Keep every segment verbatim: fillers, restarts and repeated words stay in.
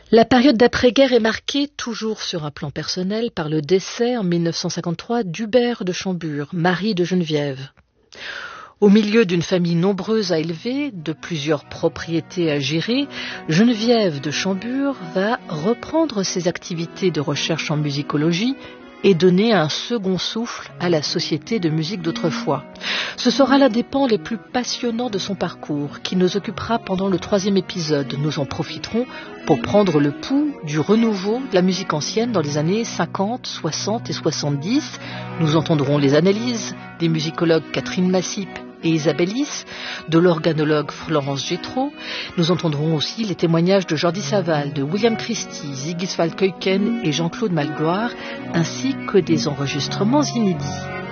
La période d'après-guerre est marquée, toujours sur un plan personnel, par le décès en mille neuf cent cinquante-trois d'Hubert de Chambure, mari de Geneviève. Au milieu d'une famille nombreuse à élever, de plusieurs propriétés à gérer, Geneviève de Chambure va reprendre ses activités de recherche en musicologie et donner un second souffle à la société de musique d'autrefois. Ce sera l'un des pans les plus passionnants de son parcours qui nous occupera pendant le troisième épisode. Nous en profiterons pour prendre le pouls du renouveau de la musique ancienne dans les années cinquante, soixante et soixante-dix. Nous entendrons les analyses des musicologues Catherine Massip et Isabelle Is, de l'organologue Florence Gétraud. Nous entendrons aussi les témoignages de Jordi Savall, de William Christie, Ziggy Stwalkeuken et Jean-Claude Malgloire, ainsi que des enregistrements inédits.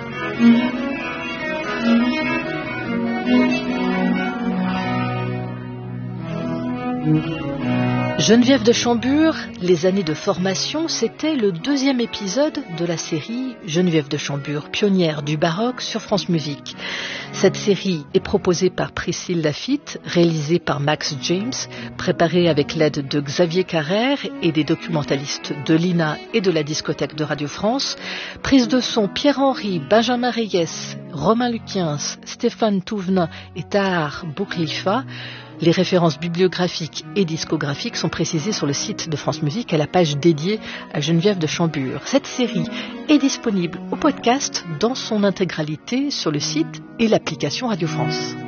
Geneviève de Chambure, les années de formation, c'était le deuxième épisode de la série Geneviève de Chambure, pionnière du baroque sur France Musique. Cette série est proposée par Priscille Lafitte, réalisée par Max James, préparée avec l'aide de Xavier Carrère et des documentalistes de l'I N A et de la discothèque de Radio France, prise de son Pierre-Henri, Benjamin Reyes, Romain Luquiens, Stéphane Touvenin et Tahar Bouklifa. Les références bibliographiques et discographiques sont précisées sur le site de France Musique à la page dédiée à Geneviève de Chambure. Cette série est disponible au podcast dans son intégralité sur le site et l'application Radio France.